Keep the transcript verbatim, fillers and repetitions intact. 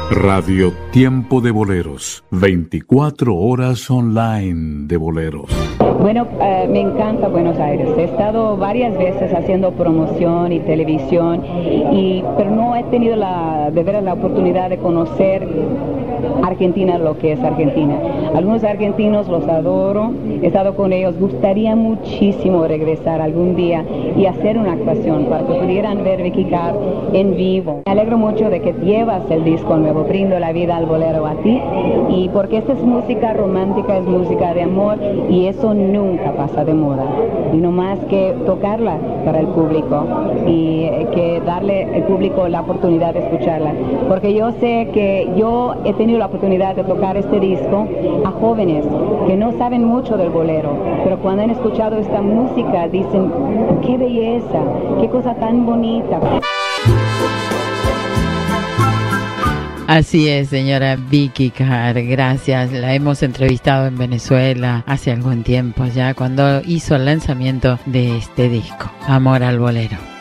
Radio Tiempo de Boleros, veinticuatro horas online de boleros. Bueno, uh, me encanta Buenos Aires. He estado varias veces haciendo promoción y televisión, y, pero no he tenido la, de veras la oportunidad de conocer Argentina, lo que es Argentina. Algunos argentinos los adoro, he estado con ellos. Gustaría muchísimo regresar algún día y hacer una actuación para que pudieran ver Vicky Carr en vivo. Me alegro mucho de que llevas el disco nuevo, Brindo la vida al bolero a ti, y porque esta es música romántica, es música de amor, y eso nunca pasa de moda, y no más que tocarla para el público y que darle al público la oportunidad de escucharla, porque yo sé que yo he tenido la oportunidad de tocar este disco a jóvenes que no saben mucho del bolero, pero cuando han escuchado esta música dicen, qué belleza, qué cosa tan bonita. Así es, señora Vicky Carr, gracias. La hemos entrevistado en Venezuela hace algún tiempo ya, cuando hizo el lanzamiento de este disco, Amor al Bolero.